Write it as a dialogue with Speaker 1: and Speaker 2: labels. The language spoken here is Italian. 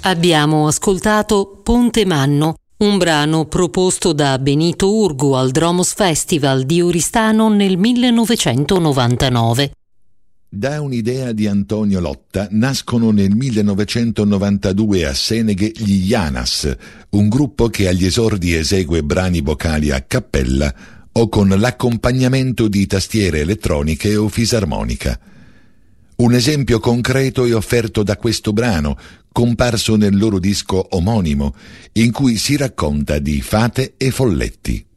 Speaker 1: Abbiamo ascoltato Ponte Manno, un brano proposto da Benito Urgu al Dromos Festival di Oristano nel 1999.
Speaker 2: Da un'idea di Antonio Lotta nascono nel 1992 a Seneghe gli Janas, un gruppo che agli esordi esegue brani vocali a cappella o con l'accompagnamento di tastiere elettroniche o fisarmonica. Un esempio concreto è offerto da questo brano, comparso nel loro disco omonimo, in cui si racconta di fate e folletti.